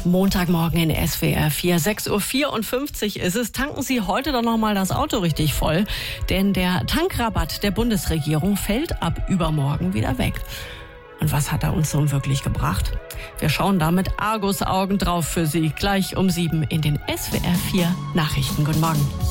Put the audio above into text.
Montagmorgen in SWR 4, 6.54 Uhr ist es. Tanken Sie heute doch noch mal das Auto richtig voll, denn der Tankrabatt der Bundesregierung fällt ab übermorgen wieder weg. Und was hat er uns nun wirklich gebracht? Wir schauen da mit Argusaugen drauf für Sie, gleich um 7 in den SWR 4 Nachrichten. Guten Morgen.